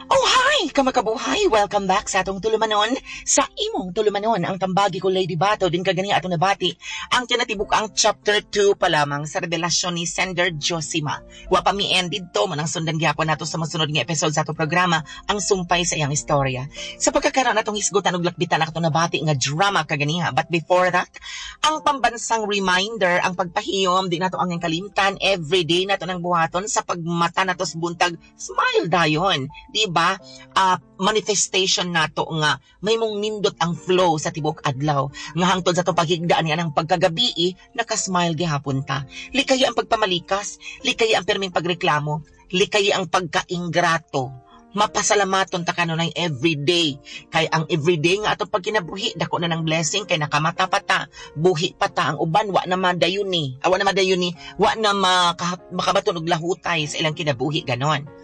Oh, hi! Kamakabuhay! Welcome back sa atong tulumanon. Sa imong tulumanon, ang tambagi ko Lady Bato, din kagani atong nabati. Ang tinatibuk ang chapter 2 pa lamang sa revelasyon ni Sender Josima. Wa pa mi ended to, manang sundan gyapon nato sa masunod nga episode sa atong programa, ang sumpay sa iyang istorya. Sa pagkakaroon natong hisgutan ug lakbitan na atong nabati nga drama kaganiha. But before that, ang pambansang reminder, ang pagpahiyom, di nato ang kalimtan, everyday nato nang buhaton sa pagmata nato sa buntag, smile dayon. Di ba? Manifestation nato nga may mong nindot ang flow sa tibok adlaw nga hangtod sa to paghigdaan niya ng pagkagabi nakasmile gihapon ta. Likaya ang pagpamalikas, likaya ang perming pagreklamo, likaya ang pagkaingrato. Mapasalamaton ta kanunay everyday. Kay ang everyday nga atong pagkinabuhi dako na ng blessing kay nakamata pa ta, buhi pa ta. Ang uban wa na madayuni, wa na makabaton og lahutay sa ilang kinabuhi ganon.